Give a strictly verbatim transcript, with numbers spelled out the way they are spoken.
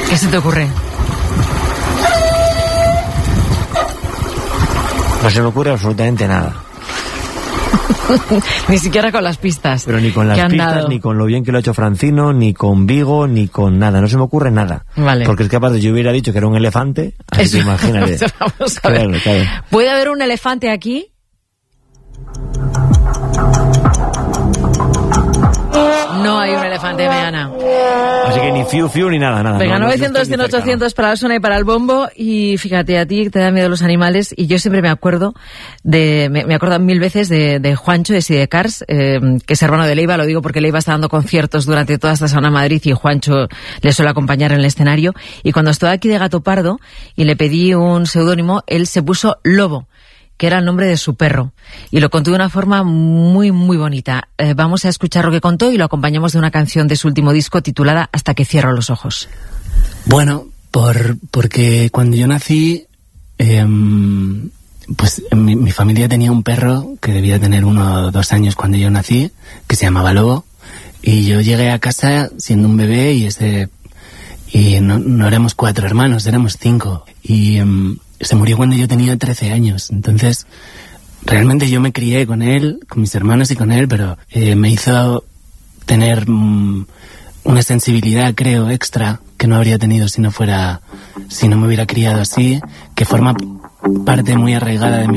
¿Qué se te ocurre? No se me ocurre absolutamente nada. Ni siquiera con las pistas. Pero ni con las pistas, dado. Ni con lo bien que lo ha hecho Francino, ni con Vigo, ni con nada. No se me ocurre nada. Vale. Porque es que aparte yo hubiera dicho que era un elefante, así Eso, que imagínate. Vamos a ver. Claro, claro. ¿Puede haber un elefante aquí? No hay un elefante, Meana. Así que ni fiu fiu ni nada, nada. Venga, no, novecientos, cien, ochocientos para la zona y para el bombo. Y fíjate, a ti te dan miedo los animales. Y yo siempre me acuerdo de, me, me acuerdo mil veces de, de Juancho, de Sidecars, eh, que es hermano de Leiva. Lo digo porque Leiva está dando conciertos durante toda esta semana en Madrid y Juancho le suele acompañar en el escenario. Y cuando estuve aquí de Gato Pardo y le pedí un seudónimo, él se puso Lobo, que era el nombre de su perro, y lo contó de una forma muy, muy bonita. Eh, vamos a escuchar lo que contó y lo acompañamos de una canción de su último disco titulada Hasta que cierro los ojos. Bueno, por porque cuando yo nací, eh, pues mi, mi familia tenía un perro que debía tener uno o dos años cuando yo nací, que se llamaba Lobo, y yo llegué a casa siendo un bebé y ese y no, no éramos cuatro hermanos, éramos cinco, y... Eh, se murió cuando yo tenía trece años, entonces realmente yo me crié con él, con mis hermanos y con él, pero eh, me hizo tener mm, una sensibilidad, creo, extra, que no habría tenido si no fuera, si no me hubiera criado así, que forma parte muy arraigada de mi